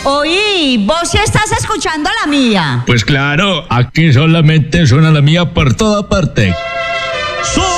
Oí, vos sí estás escuchando la mía. Pues claro, aquí solamente suena la mía por toda parte.